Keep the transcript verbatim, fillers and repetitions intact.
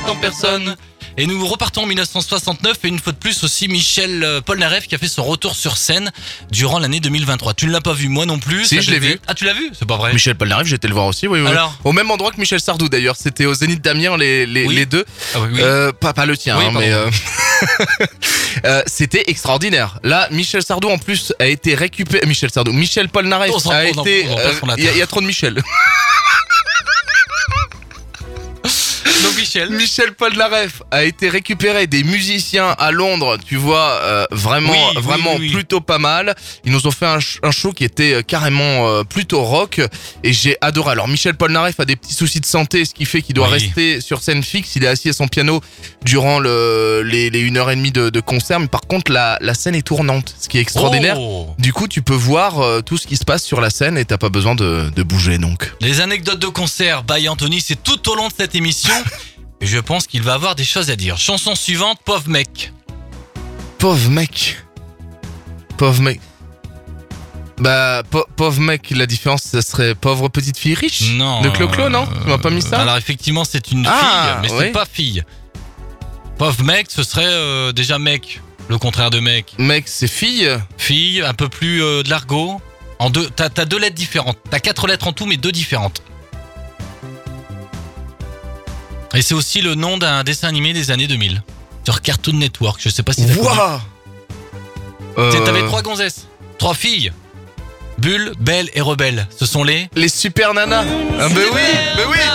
n'attend personne. Et nous repartons en dix-neuf cent soixante-neuf et une fois de plus aussi Michel Polnareff qui a fait son retour sur scène durant l'année deux mille vingt-trois. Tu ne l'as pas vu, moi non plus. Si, je l'ai vu. Ah, tu l'as vu? C'est pas vrai. Michel Polnareff, j'ai été le voir aussi, oui, oui. Alors Au même endroit que Michel Sardou d'ailleurs, c'était au Zénith d'Amiens les, les, Oui. les deux. Ah oui, oui. Euh, pas, pas le tien, Oui, hein, mais euh... euh, c'était extraordinaire. Là, Michel Sardou en plus a été récupéré. Michel Sardou, Michel Polnareff On s'en- a on en- été. on en passe son Il latin. y, a- y a trop de Michel. Donc Michel. Michel Polnareff a été récupéré des musiciens à Londres, tu vois, euh, vraiment, Oui, oui, vraiment oui, oui. plutôt pas mal. Ils nous ont fait un, ch- un show qui était euh, carrément euh, plutôt rock et j'ai adoré. Alors Michel Polnareff a des petits soucis de santé, ce qui fait qu'il doit Oui. rester sur scène fixe. Il est assis à son piano durant le, les, les une heure et demie de, de concert, mais par contre la, la scène est tournante, ce qui est extraordinaire. Oh. Du coup, tu peux voir euh, tout ce qui se passe sur la scène et t'as pas besoin de, de bouger donc. Les anecdotes de concert by Anthony, c'est tout au long de cette émission. Et je pense qu'il va avoir des choses à dire. Chanson suivante, Pauvre mec. Pauvre mec. Pauvre mec. Bah, po- pauvre mec, la différence, ça serait pauvre petite fille riche. Non. De Clo-Clo, non Tu m'as pas mis ça Alors effectivement, c'est une Ah, fille, mais oui. c'est pas fille. Pauvre mec, ce serait euh, déjà mec. Le contraire de mec. Mec, c'est fille. Fille, un peu plus euh, de l'argot. En deux, t'as, t'as deux lettres différentes. T'as quatre lettres en tout, mais deux différentes. Et c'est aussi le nom d'un dessin animé des années deux mille. Sur Cartoon Network, je sais pas si t'as connu. Waouh Tu sais, euh, T'avais trois gonzesses, trois filles. Bulle, Belle et Rebelle. Ce sont les... Les super nanas. Ah, bah oui, bah oui.